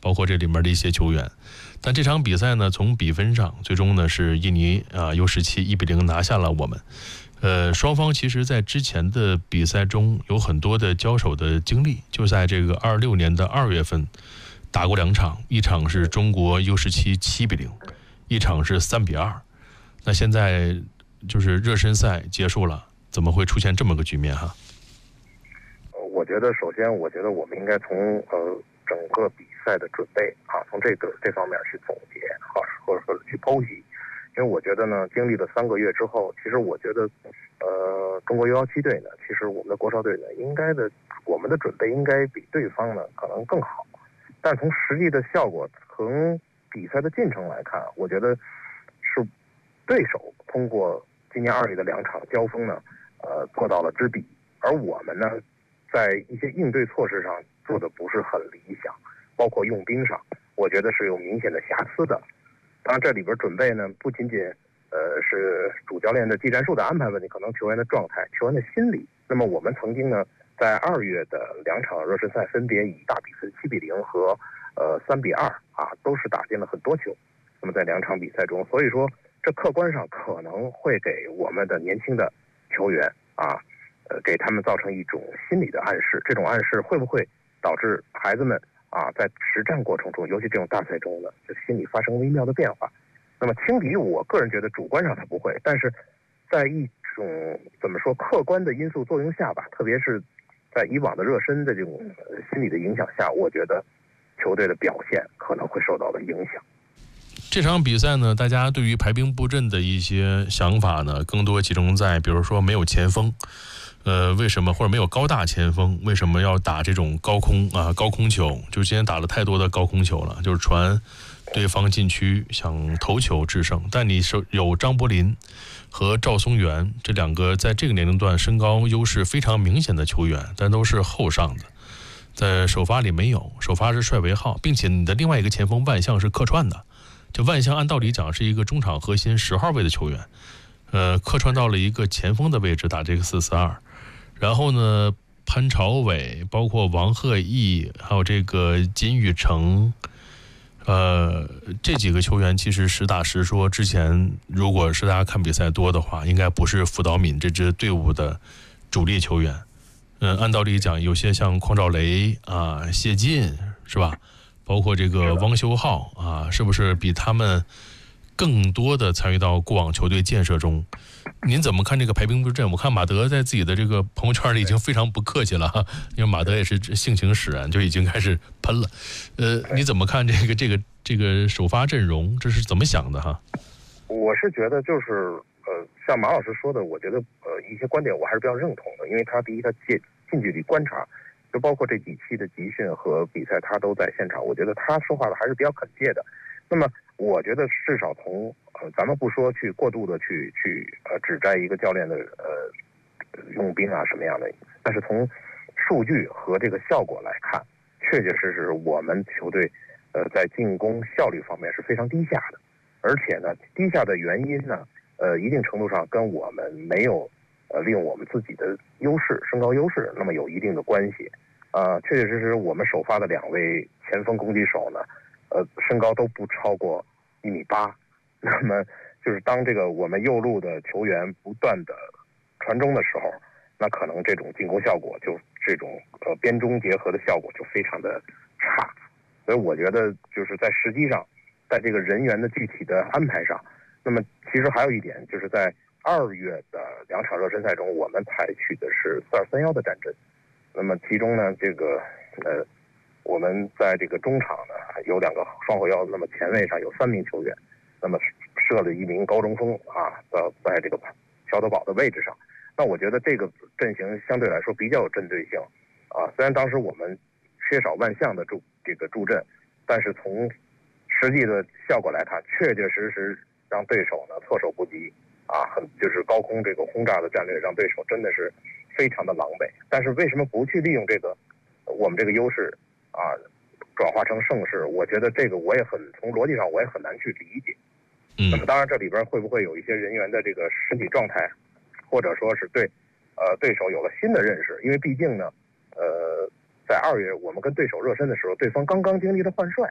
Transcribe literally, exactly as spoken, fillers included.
包括这里面的一些球员。但这场比赛呢，从比分上最终呢是印尼啊 U 十七一比零拿下了我们。呃，双方其实在之前的比赛中有很多的交手的经历，就在这个二六年的二月份打过两场，一场是中国 U 十七七比零，一场是三比二。那现在就是热身赛结束了，怎么会出现这么个局面哈？ 我觉得首先，我觉得我们应该从呃整个比赛的准备啊，从这个这方面去总结啊，或者说去剖析。因为我觉得呢，经历了三个月之后，其实我觉得，呃，中国 U 十七队呢，其实我们的国少队呢，应该的，我们的准备应该比对方呢可能更好。但从实际的效果，从比赛的进程来看，我觉得是对手通过今年二月的两场交锋呢，呃，做到了知彼，而我们呢，在一些应对措施上做的不是很理想，包括用兵上，我觉得是有明显的瑕疵的。当然，这里边准备呢，不仅仅呃是主教练的技战术的安排问题，可能球员的状态、球员的心理。那么我们曾经呢，在二月的两场热身赛，分别以大比分七比零和呃三比二啊，都是打进了很多球。那么在两场比赛中，所以说这客观上可能会给我们的年轻的球员啊，呃，给他们造成一种心理的暗示。这种暗示会不会导致孩子们啊，在实战过程中，尤其这种大赛中呢，就心理发生微妙的变化？那么轻敌，我个人觉得主观上他不会，但是在一种怎么说客观的因素作用下吧，特别是在以往的热身的这种心理的影响下，我觉得球队的表现可能会受到了影响。 这场比赛呢，大家对于排兵布阵的一些想法呢，更多集中在比如说没有前锋。呃，为什么或者没有高大前锋？为什么要打这种高空啊高空球？就今天打了太多的高空球了，就是传对方禁区想头球制胜。但你是有张伯林和赵松元这两个在这个年龄段身高优势非常明显的球员，但都是后上的，在首发里没有，首发是帅维浩，并且你的另外一个前锋万象是客串的。就万象按道理讲是一个中场核心十号位的球员，呃，客串到了一个前锋的位置打这个四四二。然后呢，潘朝伟，包括王鹤毅，还有这个金宇成，呃，这几个球员其实实打实说，之前如果是大家看比赛多的话，应该不是辅导闽这支队伍的主力球员。嗯、呃，按道理讲，有些像匡兆雷啊、谢晋是吧？包括这个汪修浩啊，是不是比他们更多的参与到过往球队建设中？您怎么看这个排兵布阵？我看马德在自己的这个朋友圈里已经非常不客气了哈，因为马德也是性情使然，就已经开始喷了。呃，你怎么看这个这个这个首发阵容？这是怎么想的哈？ 我是觉得就是呃，像马老师说的，我觉得呃一些观点我还是比较认同的，因为他第一他近近距离观察，就包括这几期的集训和比赛，他都在现场，我觉得他说话的还是比较恳切的。那么我觉得至少从呃，咱们不说去过度的去去呃指摘一个教练的呃用兵啊什么样的，但是从数据和这个效果来看，确确实实我们球队呃在进攻效率方面是非常低下的，而且呢低下的原因呢呃一定程度上跟我们没有呃利用我们自己的优势身高优势那么有一定的关系啊、呃，确确实实我们首发的两位前锋攻击手呢呃身高都不超过一米八。那么就是当这个我们右路的球员不断的传中的时候，那可能这种进攻效果就这种呃边中结合的效果就非常的差。所以我觉得就是在实际上在这个人员的具体的安排上，那么其实还有一点就是在二月的两场热身赛中，我们采取的是四二三幺的战阵。那么其中呢这个呃我们在这个中场呢有两个双后腰，那么前卫上有三名球员，那么设了一名高中锋啊，在在这个乔德堡的位置上。那我觉得这个阵型相对来说比较有针对性啊。虽然当时我们缺少万象的助这个助阵，但是从实际的效果来看，确确实实让对手呢措手不及啊，很就是高空这个轰炸的战略，让对手真的是非常的狼狈。但是为什么不去利用这个我们这个优势啊，转化成胜势？我觉得这个我也很从逻辑上我也很难去理解。那么当然这里边会不会有一些人员的这个身体状态，或者说是对呃对手有了新的认识？因为毕竟呢呃在二月我们跟对手热身的时候，对方刚刚经历了换帅